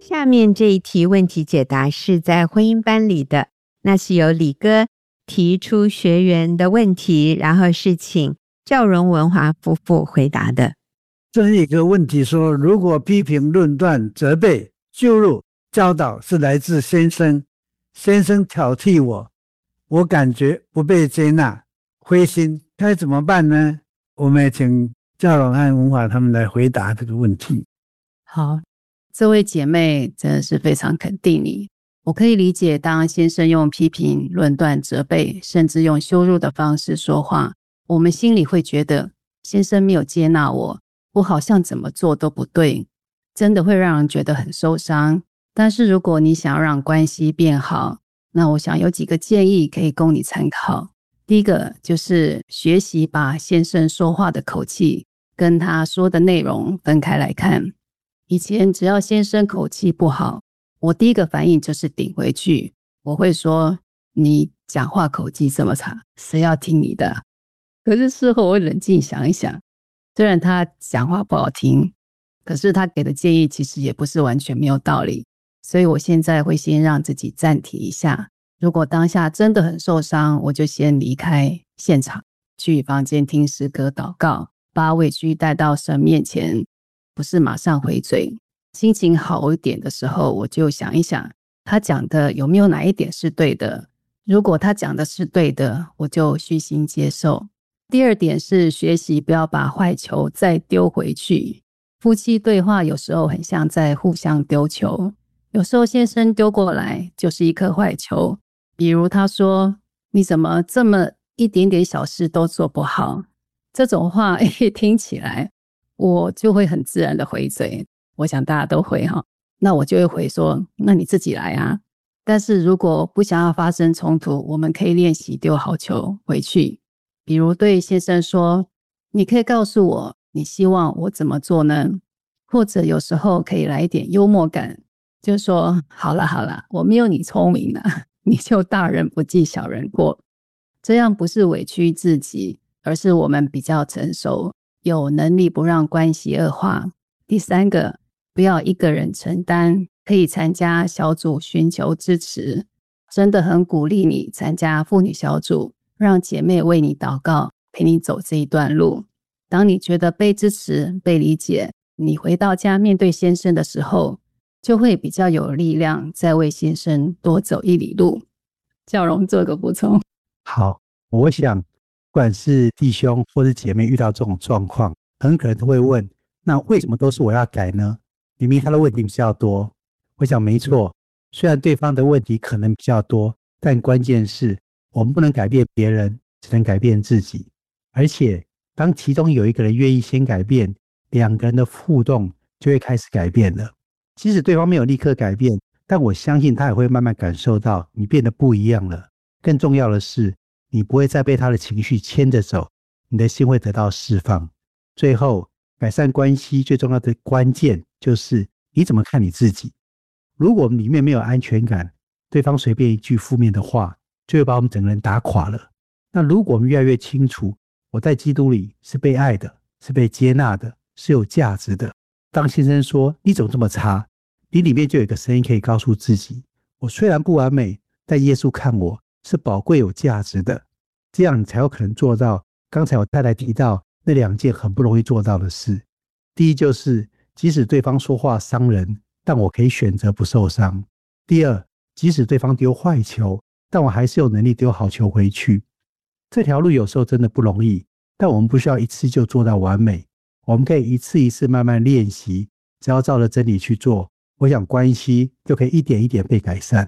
下面这一题问题解答是在婚姻班里的，那是由李哥提出学员的问题，然后是请赵荣文华夫妇回答的。 这是一个问题说，如果批评、论断、责备、羞辱、教导是来自先生，先生挑剔我感觉不被接纳，灰心，该怎么办呢？我们也请赵荣和文华他们来回答这个问题。 好，这位姐妹真的是非常肯定你。我可以理解，当先生用批评、论断、责备，甚至用羞辱的方式说话，我们心里会觉得先生没有接纳我好像怎么做都不对，真的会让人觉得很受伤。但是如果你想要让关系变好，那我想有几个建议可以供你参考。第一个就是学习把先生说话的口气跟他说的内容分开来看。以前只要先生口气不好，我第一个反应就是顶回去，我会说你讲话口气这么差，谁要听你的？可是事后我会冷静想一想，虽然他讲话不好听，可是他给的建议其实也不是完全没有道理，所以我现在会先让自己暂停一下，如果当下真的很受伤，我就先离开现场，去房间听诗歌祷告，把委屈带到神面前，不是马上回嘴。心情好一点的时候，我就想一想他讲的有没有哪一点是对的，如果他讲的是对的，我就虚心接受。第二点是学习不要把坏球再丢回去。夫妻对话有时候很像在互相丢球，有时候先生丢过来就是一颗坏球，比如他说你怎么这么一点点小事都做不好，这种话听起来我就会很自然的回嘴，我想大家都会哈，那我就会回说那你自己来啊。但是如果不想要发生冲突，我们可以练习丢好球回去，比如对先生说你可以告诉我你希望我怎么做呢？或者有时候可以来一点幽默感，就说好啦，我没有你聪明啦，你就大人不计小人过。这样不是委屈自己，而是我们比较成熟，有能力不让关系恶化。第三个，不要一个人承担，可以参加小组寻求支持，真的很鼓励你参加妇女小组，让姐妹为你祷告，陪你走这一段路。当你觉得被支持、被理解，你回到家面对先生的时候，就会比较有力量再为先生多走一里路。教荣做个补充。 好，我想不管是弟兄或是姐妹遇到这种状况，很可能都会问，那为什么都是我要改呢？明明他的问题比较多。我想没错，虽然对方的问题可能比较多，但关键是我们不能改变别人，只能改变自己。而且当其中有一个人愿意先改变，两个人的互动就会开始改变了。即使对方没有立刻改变，但我相信他也会慢慢感受到你变得不一样了。更重要的是，你不会再被他的情绪牵着走，你的心会得到释放。最后，改善关系最重要的关键就是你怎么看你自己。如果我们里面没有安全感，对方随便一句负面的话就会把我们整个人打垮了。那如果我们越来越清楚，我在基督里是被爱的，是被接纳的，是有价值的。当先生说你怎么这么差，你里面就有一个声音可以告诉自己，我虽然不完美，但耶稣看我是宝贵有价值的。这样你才有可能做到刚才我太太提到那两件很不容易做到的事。第一就是即使对方说话伤人，但我可以选择不受伤。第二，即使对方丢坏球，但我还是有能力丢好球回去。这条路有时候真的不容易，但我们不需要一次就做到完美，我们可以一次一次慢慢练习，只要照着真理去做，我想关系就可以一点一点被改善。